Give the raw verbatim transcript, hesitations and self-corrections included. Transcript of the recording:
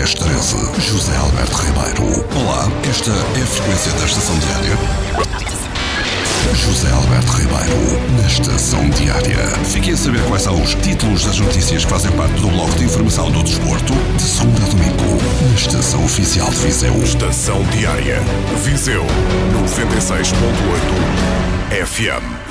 dez treze, José Alberto Ribeiro. Olá, esta é a frequência da Estação Diária. José Alberto Ribeiro, na Estação Diária. Fiquem a saber quais são os títulos das notícias que fazem parte do bloco de informação do desporto, de segunda a domingo, na Estação Oficial de Viseu. Estação Diária, Viseu, noventa e seis ponto oito F M.